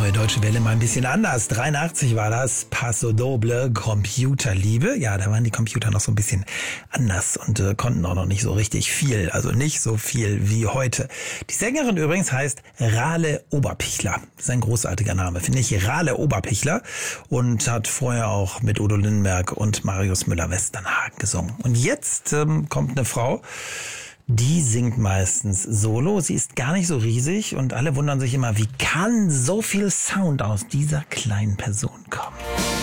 Neue Deutsche Welle mal ein bisschen anders. 83 war das, Paso Doble, Computerliebe. Ja, da waren die Computer noch so ein bisschen anders und konnten auch noch nicht so richtig viel. Also nicht so viel wie heute. Die Sängerin übrigens heißt Rale Oberpichler. Das ist ein großartiger Name, finde ich. Rale Oberpichler. Und hat vorher auch mit Udo Lindenberg und Marius Müller-Westernhagen gesungen. Und jetzt kommt eine Frau, die singt meistens solo. Sie ist gar nicht so riesig und alle wundern sich immer, wie kann so viel Sound aus dieser kleinen Person kommen?